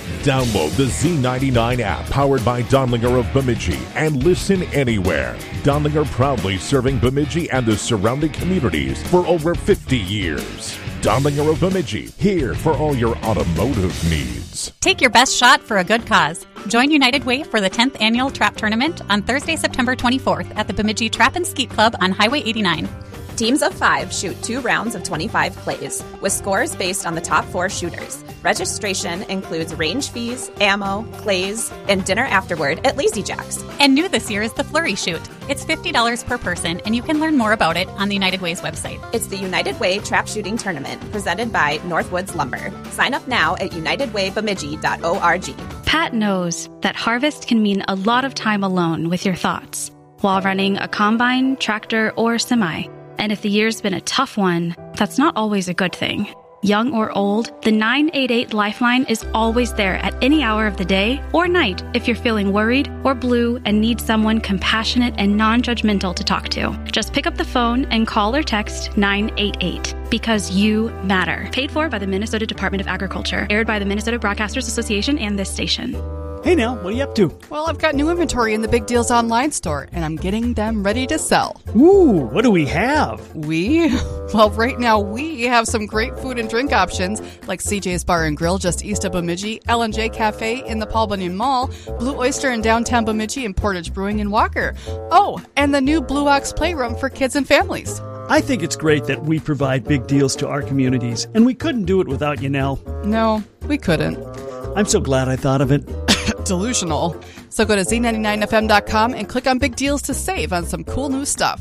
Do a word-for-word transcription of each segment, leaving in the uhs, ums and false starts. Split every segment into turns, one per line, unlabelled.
Download the Z ninety-nine app powered by Dondlinger of Bemidji and listen anywhere. Dondlinger proudly serving Bemidji and the surrounding communities for over fifty years. Dondlinger of Bemidji, here for all your automotive needs.
Take your best shot for a good cause. Join United Way for the tenth Annual Trap Tournament on Thursday, September twenty-fourth at the Bemidji Trap and Skeet Club on Highway eighty-nine.
Teams of five shoot two rounds of twenty-five clays, with scores based on the top four shooters. Registration includes range fees, ammo, clays, and dinner afterward at Lazy Jack's.
And new this year is the Flurry Shoot. It's fifty dollars per person, and you can learn more about it on the United Way's website.
It's the United Way Trap Shooting Tournament, presented by Northwoods Lumber. Sign up now at united way bemidji dot org.
Pat knows that harvest can mean a lot of time alone with your thoughts while running a combine, tractor, or semi. And if the year's been a tough one, that's not always a good thing. Young or old, the nine eight eight Lifeline is always there at any hour of the day or night if you're feeling worried or blue and need someone compassionate and non-judgmental to talk to. Just pick up the phone and call or text nine eight eight because you matter. Paid for by the Minnesota Department of Agriculture. Aired by the Minnesota Broadcasters Association and this station.
Hey, Nell, what are you up to?
Well, I've got new inventory in the Big Deals online store, and I'm getting them ready to sell.
Ooh, what do we have?
We? Well, right now we have some great food and drink options, like C J's Bar and Grill just east of Bemidji, L and J Cafe in the Paul Bunyan Mall, Blue Oyster in downtown Bemidji, and Portage Brewing in Walker. Oh, and the new Blue Ox Playroom for kids and families.
I think it's great that we provide big deals to our communities, and we couldn't do it without you, Nell.
No, we couldn't.
I'm so glad I thought of it.
Delusional. So go to Z ninety-nine F M dot com and click on Big Deals to save on some cool new stuff.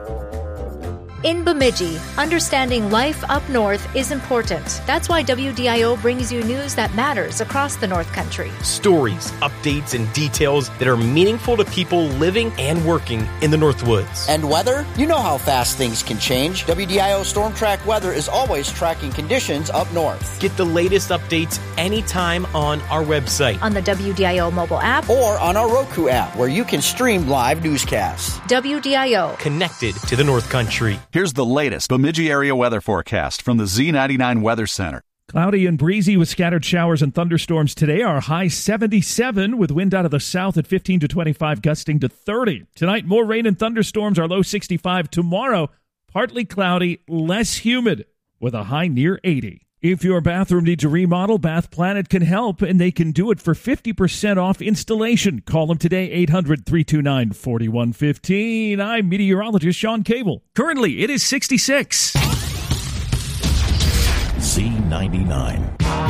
In Bemidji, understanding life up north is important. That's why W D I O brings you news that matters across the North Country.
Stories, updates, and details that are meaningful to people living and working in the Northwoods.
And weather? You know how fast things can change. W D I O Storm Track Weather is always tracking conditions up north.
Get the latest updates anytime on our website,
on the W D I O mobile app,
or on our Roku app, where you can stream live newscasts.
W D I O.
Connected to the North Country.
Here's the latest Bemidji area weather forecast from the Z ninety-nine Weather Center.
Cloudy and breezy with scattered showers and thunderstorms today. Our high seventy-seven with wind out of the south at fifteen to twenty-five, gusting to thirty. Tonight, more rain and thunderstorms. Our low sixty-five. Tomorrow, partly cloudy, less humid with a high near eighty. If your bathroom needs a remodel, Bath Planet can help, and they can do it for fifty percent off installation. Call them today, eight hundred, three two nine, four one one five. I'm meteorologist Sean Cable. Currently, it is sixty-six.
Z ninety-nine.